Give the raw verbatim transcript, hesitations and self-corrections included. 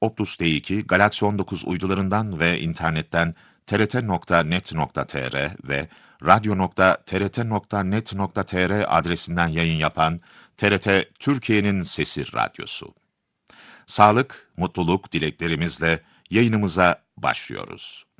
Optus D iki, Galaxy on dokuz uydularından ve internetten t r t nokta net nokta t r ve radyo nokta t r t nokta net nokta t r adresinden yayın yapan T R T Türkiye'nin Sesi Radyosu. Sağlık, mutluluk dileklerimizle yayınımıza başlıyoruz.